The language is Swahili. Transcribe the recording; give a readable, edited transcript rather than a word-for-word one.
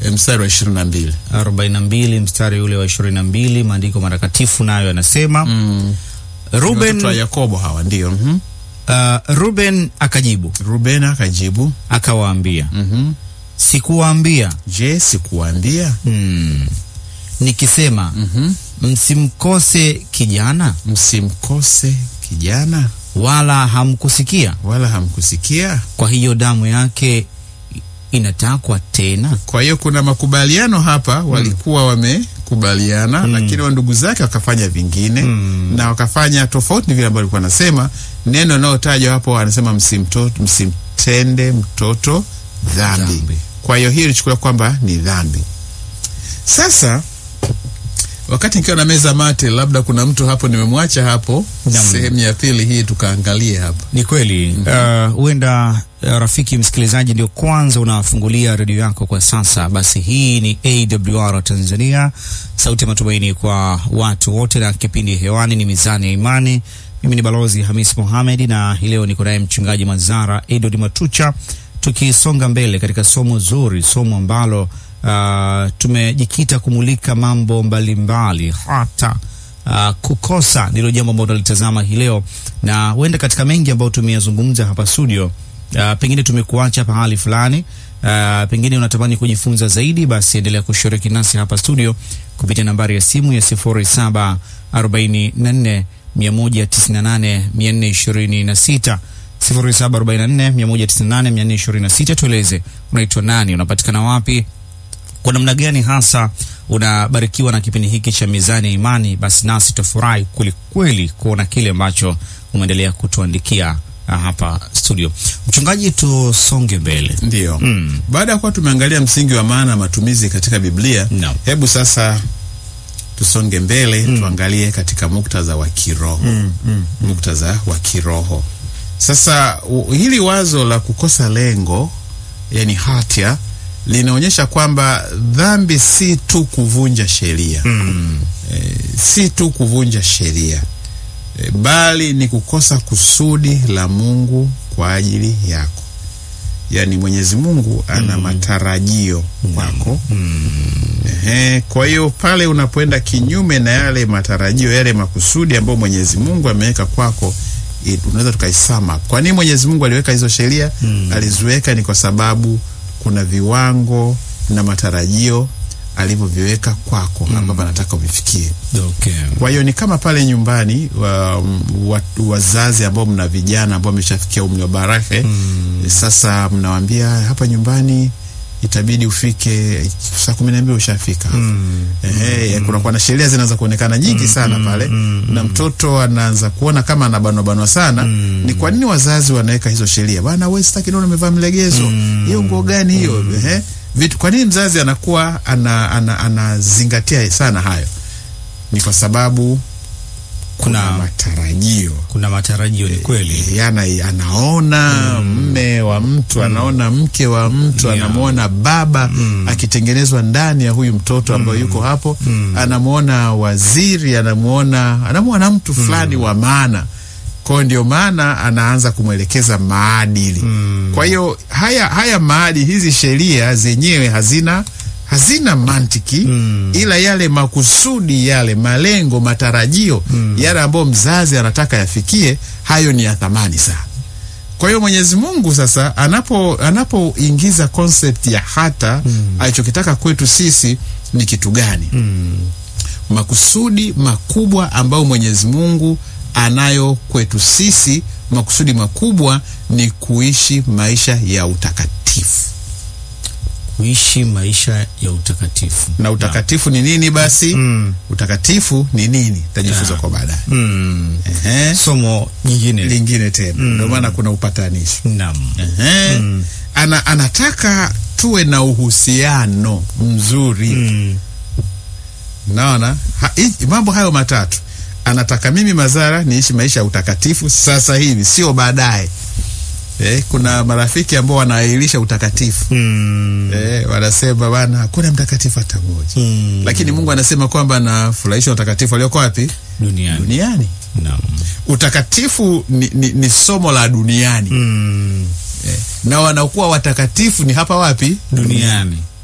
mstari wa 22. 42 mstari ule wa 22, maandiko matakatifu nayo yanasema Ruben wa Yakobo hawa ndio. Ruben akajibu akawaambia, sikuwaambia? Je, sikuwaambia? Nikisema msimkose kijana? Msimkose kijana. Wala hamkusikia? Kwa hiyo damu yake inatakwa tena. Kwa hiyo kuna makubaliano hapa, walikuwa wamekubaliana, lakini wa ndugu zake wakafanya vingine na wakafanya tofauti na vile ambavyo alikuwa anasema. Neno linalotajwa hapo anasema msimtende mtoto dhambi. Kwa hiyo hii ilichukuliwa kwamba ni dhambi. Sasa wakati nikiwa na meza mate, labda kuna mtu hapo nimemwacha hapo, sehemu ya pili hii tukaangalie hapa. Ni kweli, huenda rafiki msikilizaji ndio kwanza unafungulia redio yako kwa sasa, basi hii ni AWR Tanzania, sauti ya matumaini kwa watu wote, na kipindi hewani ni Mizani ya Imani. Mimi ni Balozi Hamis Mohamed, na leo niko naye mchungaji Mazara Edward Matucha, tukisonga mbele katika somo zuri, somo ambalo tumejikita kumulika mambo mbalimbali, hata kukosa ndilo jambo ambalo tutalitazama hii leo, na huenda katika mengi ambayo tumeyazungumza hapa studio, pengine tumekuacha pahali fulani, pengine unatamani kujifunza zaidi, basi endelea kushiriki nasi hapa studio kupitia nambari ya simu ya 0744 198 426 0744 198 426. Tueleze unaitwa nani, unapatikana wapi, kwa namna gani hasa unabarikiwa na kipindi hiki cha Mizani ya Imani. Basi nasi tufurahi kweli kuona kile ambacho umeendelea kutuandikia hapa studio. Mchungaji, tusonge mbele. Ndio. Baada ya kuwa tumeangalia msingi wa maana matumizi katika Biblia, hebu sasa tusonge mbele, tuangalie katika muktadha wa kiroho. Muktadha wa kiroho. Sasa hili wazo la kukosa lengo, yani hatia, linaonyesha kwamba dhambi si tu kuvunja sheria. Si tu kuvunja sheria, bali ni kukosa kusudi la Mungu kwa ajili yako. Yani Mwenyezi Mungu ana matarajio kwako. Kwa hiyo pale unapoenda kinyume na yale matarajio, yale makusudi ambayo Mwenyezi Mungu ameweka kwako, unaweza tukaisama. Kwa nini Mwenyezi Mungu aliweka hizo sheria? Aliziweka ni kwa sababu kuna viwango na matarajio alivyoviweka kwako ambapo anataka uvifikie. Kwa hiyo ni kama pale nyumbani, wazazi ambao mna vijana ambao wameshafikia umri wa baraka, sasa mnawaambia hapa nyumbani itabidi ufike saa 12 ushafika. Kuna kwa na sheria zinaanza kuonekana nyingi sana pale, na mtoto anaanza kuona kama anabanwa sana. Ni kwa nini wazazi wanaweka hizo sheria? Bwana wewe sitaki nione umevaa mlegezo. Hiyo nguo gani hiyo? Vitu, kwa nini mzazi anakuwa anazingatia sana hayo? Ni kwa sababu kuna matarajio. Ni kweli. Anaona mme wa mtu, anaona mke wa mtu, anamuona baba akitengenezwa ndani ya huyu mtoto ambaye yuko hapo, anamuona waziri, anamuona mtu fulani wa maana. Kwa ndio maana anaanza kumwelekeza maadili. Kwa hiyo haya maadili, hizi sheria zenyewe hazina mantiki, ila yale makusudi, yale malengo, matarajio, yale ambayo mzazi anataka yafikie, hayo ni ya thamani sana. Kwa hiyo Mwenyezi Mungu sasa anapoingiza concept ya hata, alichokitaka kwetu sisi ni kitu gani? Makusudi makubwa ambayo Mwenyezi Mungu anayo kwetu sisi, makusudi makubwa ni kuishi maisha ya utakatifu. Kuishi maisha ya utakatifu. Na utakatifu ni nini basi? Utakatifu ni nini? Tajifunza kwa baadaye. Somo lingine tena. Ndio maana kuna upatanisho. Anataka tuwe na uhusiano mzuri. Naona mambo hayo matatu. Anataka mimi Mazara niishi maisha ya utakatifu sasa hivi, sio baadaye. Kuna marafiki ambao wanaahirisha utakatifu. Wanasema bwana hakuna mtakatifu hata mmoja. Lakini Mungu anasema kwamba anafurahisha utakatifu alioko wapi? Duniani. Utakatifu ni somo la duniani. Na wanakuwa watakatifu ni hapa wapi? Duniani.